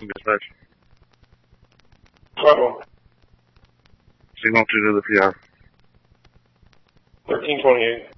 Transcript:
Dispatch. Bravo. Signal 2 to the PR. 1328.